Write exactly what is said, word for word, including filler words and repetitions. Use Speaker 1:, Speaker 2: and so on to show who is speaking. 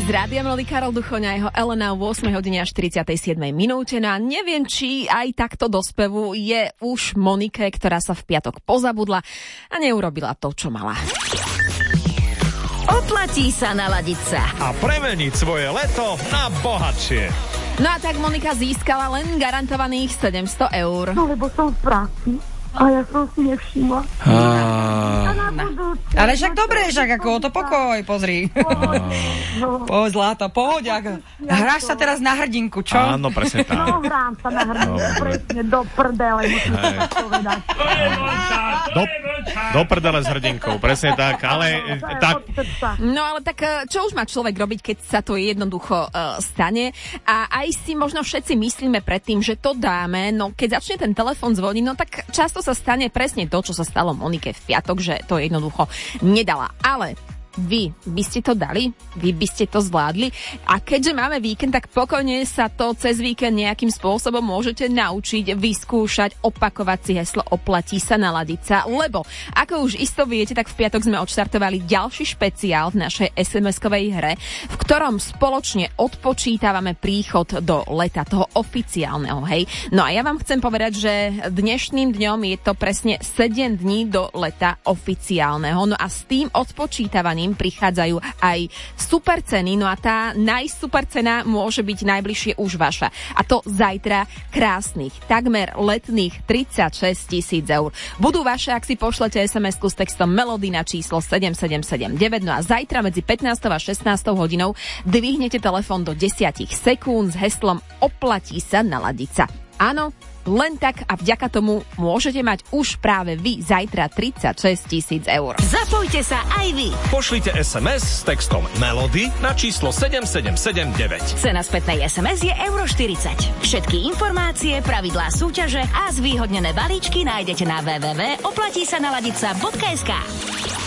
Speaker 1: Z rádia mladý Karol Duchoň a jeho Elena v ôsmej hodine a štyridsiatej siedmej minúte. No a neviem, či aj takto do spevu je už Monike, ktorá sa v piatok pozabudla a neurobila to, čo mala.
Speaker 2: Oplatí sa naladiť sa
Speaker 3: a premeniť svoje leto na bohatšie.
Speaker 1: No a tak Monika získala len garantovaných sedemsto eur.
Speaker 4: No lebo som v práci a ja som si nevšimla.
Speaker 5: Ah.
Speaker 6: Ale však dobre, však ako to pokoj, pozri. Po zlato, pohoď. Hráš sa teraz na hrdinku, čo?
Speaker 3: Áno, presne tak.
Speaker 4: No, hrám sa na hrdinku, presne do prdele, musím sa povedať.
Speaker 3: Do, do prdele s hrdinkou, presne tak, ale tak...
Speaker 1: No ale tak čo už má človek robiť, keď sa to jednoducho uh, stane? A aj si možno všetci myslíme predtým, že to dáme, no keď začne ten telefón zvoniť, no tak často sa stane presne to, čo sa stalo Monike v piatok, že to jednoducho nedala. Ale vy by ste to dali? Vy by ste to zvládli? A keďže máme víkend, tak pokojne sa to cez víkend nejakým spôsobom môžete naučiť, vyskúšať, opakovať si heslo oplatí sa naladiť sa, lebo ako už isto viete, tak v piatok sme odštartovali ďalší špeciál v našej es em eskovej hre, v ktorom spoločne odpočítavame príchod do leta, toho oficiálneho, hej. No a ja vám chcem povedať, že dnešným dňom je to presne sedem dní do leta oficiálneho, no a s tým odpočítavaním prichádzajú aj super ceny, no a tá najsuper cena môže byť najbližšie už vaša. A to zajtra krásnych, takmer letných tridsaťšesť tisíc eur. Budú vaše, ak si pošlete es em esku s textom Melody na číslo sedem sedem sedem deväť, no a zajtra medzi pätnástou a šestnástou hodinou dvihnete telefón do desať sekúnd s heslom oplatí sa naladiť sa. Áno, len tak a vďaka tomu môžete mať už práve vy zajtra tridsaťšesť tisíc eur.
Speaker 2: Zapojte sa aj vy.
Speaker 3: Pošlite es em es s textom Melody na číslo sedem sedem sedem deväť.
Speaker 2: Cena spätnej es em es je euro štyridsať. Všetky informácie, pravidlá súťaže a zvýhodnené balíčky nájdete na w w w bodka oplatí sa naladiť sa bodka es ká.